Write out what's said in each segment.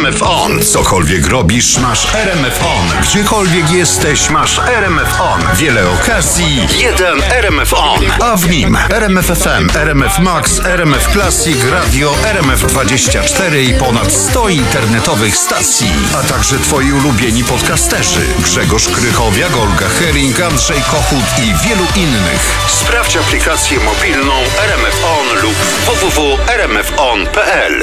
RMF On. Cokolwiek robisz, masz RMF On. Gdziekolwiek jesteś, masz RMF On. Wiele okazji, jeden RMF On. A w nim RMF FM, RMF Max, RMF Classic, Radio RMF24 i ponad 100 internetowych stacji. A także twoi ulubieni podcasterzy. Grzegorz Krychowiak, Olga Hering, Andrzej Kochut i wielu innych. Sprawdź aplikację mobilną RMF On lub www.rmfon.pl.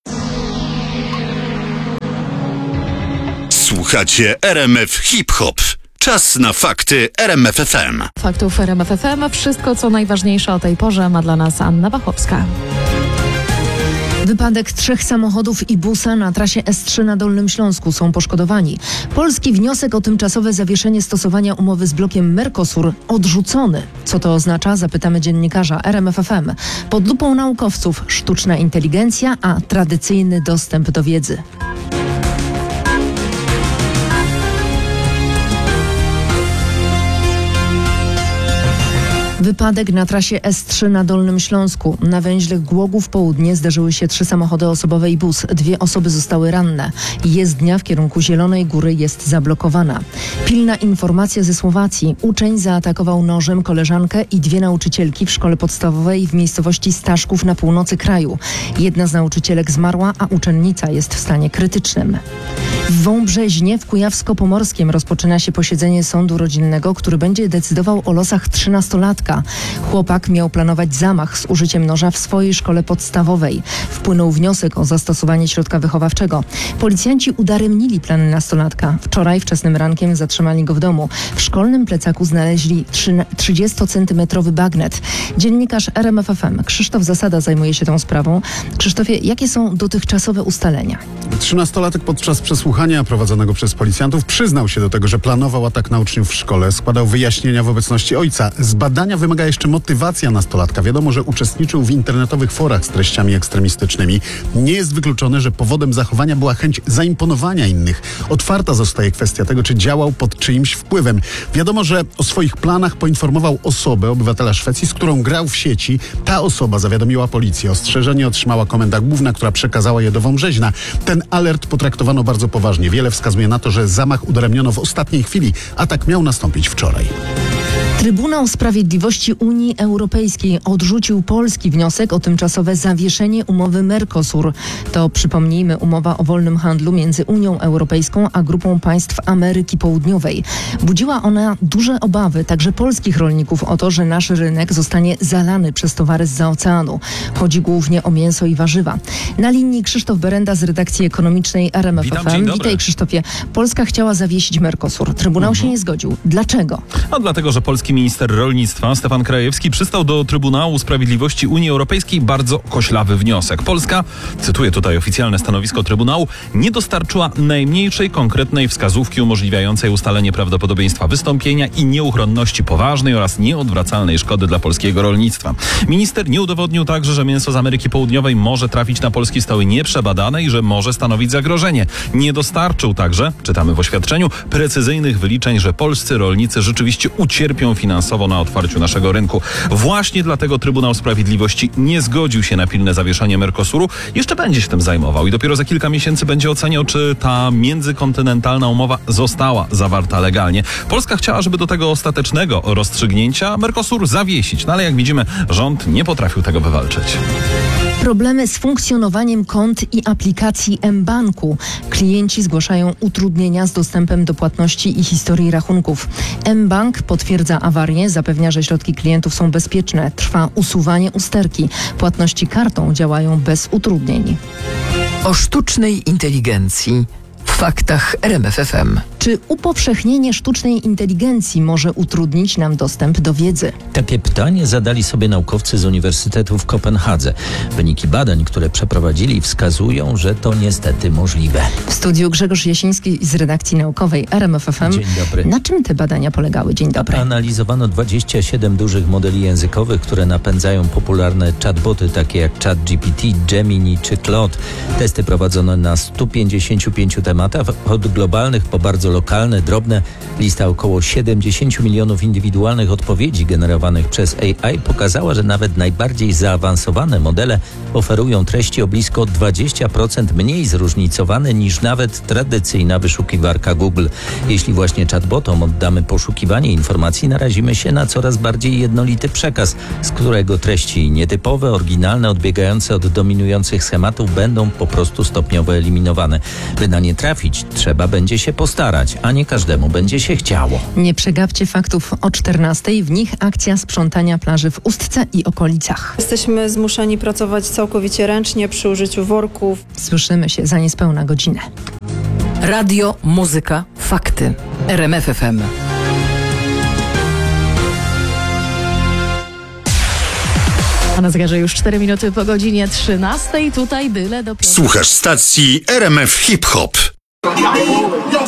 Słuchacie RMF Hip Hop. Czas na fakty RMF FM. Faktów RMF FM. Wszystko, co najważniejsze o tej porze, ma dla nas Anna Wachowska. Wypadek 3 samochodów i busa na trasie S3 na Dolnym Śląsku, są poszkodowani. Polski wniosek o tymczasowe zawieszenie stosowania umowy z blokiem Mercosur odrzucony. Co to oznacza? Zapytamy dziennikarza RMF FM. Pod lupą naukowców sztuczna inteligencja, a tradycyjny dostęp do wiedzy. Wypadek na trasie S3 na Dolnym Śląsku. Na węźle Głogów Południe zdarzyły się 3 samochody osobowe i bus. 2 osoby zostały ranne. Jezdnia w kierunku Zielonej Góry jest zablokowana. Pilna informacja ze Słowacji. Uczeń zaatakował nożem koleżankę i 2 nauczycielki w szkole podstawowej w miejscowości Staszków na północy kraju. Jedna z nauczycielek zmarła, a uczennica jest w stanie krytycznym. W Wąbrzeźnie w Kujawsko-Pomorskim rozpoczyna się posiedzenie sądu rodzinnego, który będzie decydował o losach 13-latka. Chłopak miał planować zamach z użyciem noża w swojej szkole podstawowej. Wpłynął wniosek o zastosowanie środka wychowawczego. Policjanci udaremnili plany nastolatka. Wczoraj wczesnym rankiem zatrzymali go w domu. W szkolnym plecaku znaleźli 30-centymetrowy bagnet. Dziennikarz RMF FM Krzysztof Zasada zajmuje się tą sprawą. Krzysztofie, jakie są dotychczasowe ustalenia? 13-latek podczas przesłuchania prowadzonego przez policjantów przyznał się do tego, że planował atak na uczniów w szkole. Składał wyjaśnienia w obecności ojca. Z badania wymaga jeszcze motywacja nastolatka. Wiadomo, że uczestniczył w internetowych forach z treściami ekstremistycznymi. Nie jest wykluczone, że powodem zachowania była chęć zaimponowania innych. Otwarta zostaje kwestia tego, czy działał pod czyimś wpływem. Wiadomo, że o swoich planach poinformował osobę, obywatela Szwecji, z którą grał w sieci. Ta osoba zawiadomiła policję. Ostrzeżenie otrzymała Komenda Główna, która przekazała je do Wąbrzeźna. Ten alert potraktowano bardzo poważnie. Wiele wskazuje na to, że zamach udaremniono w ostatniej chwili. Atak miał nastąpić wczoraj. Trybunał Sprawiedliwości Unii Europejskiej odrzucił polski wniosek o tymczasowe zawieszenie umowy Mercosur. To, przypomnijmy, umowa o wolnym handlu między Unią Europejską a grupą państw Ameryki Południowej. Budziła ona duże obawy także polskich rolników o to, że nasz rynek zostanie zalany przez towary zza oceanu. Chodzi głównie o mięso i warzywa. Na linii Krzysztof Berenda z redakcji ekonomicznej RMF FM. Witaj, Krzysztofie. Polska chciała zawiesić Mercosur. Trybunał się nie zgodził. Dlaczego? A dlatego, że polski minister rolnictwa Stefan Krajewski przystał do Trybunału Sprawiedliwości Unii Europejskiej bardzo koślawy wniosek. Polska, cytuję tutaj oficjalne stanowisko Trybunału, nie dostarczyła najmniejszej konkretnej wskazówki umożliwiającej ustalenie prawdopodobieństwa wystąpienia i nieuchronności poważnej oraz nieodwracalnej szkody dla polskiego rolnictwa. Minister nie udowodnił także, że mięso z Ameryki Południowej może trafić na polskie stoły nieprzebadane i że może stanowić zagrożenie. Nie dostarczył także, czytamy w oświadczeniu, precyzyjnych wyliczeń, że polscy rolnicy rzeczywiście ucierpią finansowo na otwarciu naszego rynku. Właśnie dlatego Trybunał Sprawiedliwości nie zgodził się na pilne zawieszenie Mercosuru. Jeszcze będzie się tym zajmował i dopiero za kilka miesięcy będzie oceniał, czy ta międzykontynentalna umowa została zawarta legalnie. Polska chciała, żeby do tego ostatecznego rozstrzygnięcia Mercosur zawiesić, no ale jak widzimy, rząd nie potrafił tego wywalczyć. Problemy z funkcjonowaniem kont i aplikacji mBanku. Klienci zgłaszają utrudnienia z dostępem do płatności i historii rachunków. mBank potwierdza awarię, zapewnia, że środki klientów są bezpieczne. Trwa usuwanie usterki. Płatności kartą działają bez utrudnień. O sztucznej inteligencji w faktach RMF FM. Czy upowszechnienie sztucznej inteligencji może utrudnić nam dostęp do wiedzy? Takie pytanie zadali sobie naukowcy z Uniwersytetu w Kopenhadze. Wyniki badań, które przeprowadzili, wskazują, że to niestety możliwe. W studiu Grzegorz Jasiński z redakcji naukowej RMF FM. Dzień dobry. Na czym te badania polegały? Dzień dobry. Analizowano 27 dużych modeli językowych, które napędzają popularne chatboty, takie jak ChatGPT, Gemini czy Claude. Testy prowadzono na 155 tematach schematach, od globalnych po bardzo lokalne, drobne. Lista około 70 milionów indywidualnych odpowiedzi generowanych przez AI pokazała, że nawet najbardziej zaawansowane modele oferują treści o blisko 20% mniej zróżnicowane niż nawet tradycyjna wyszukiwarka Google. Jeśli właśnie chatbotom oddamy poszukiwanie informacji, narazimy się na coraz bardziej jednolity przekaz, z którego treści nietypowe, oryginalne, odbiegające od dominujących schematów będą po prostu stopniowo eliminowane. By na nie trafić, trzeba będzie się postarać, a nie każdemu będzie się chciało. Nie przegapcie faktów o 14:00. W nich akcja sprzątania plaży w Ustce i okolicach. Jesteśmy zmuszeni pracować całkowicie ręcznie przy użyciu worków. Słyszymy się za niespełna godzinę. Radio, muzyka, fakty. RMF FM. A na zegarze już 4 minuty po godzinie 13:00. Tutaj byle do Słuchasz stacji RMF Hip Hop.